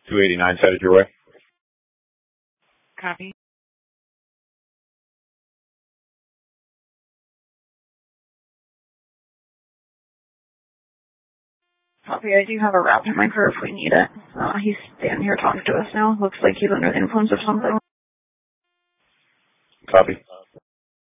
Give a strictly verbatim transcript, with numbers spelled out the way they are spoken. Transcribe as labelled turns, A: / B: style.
A: two eighty-nine headed your way.
B: Copy. Copy, I do have a rap in my car if we need it. Uh, he's standing here talking to us now. Looks like he's under the influence of something.
A: Copy.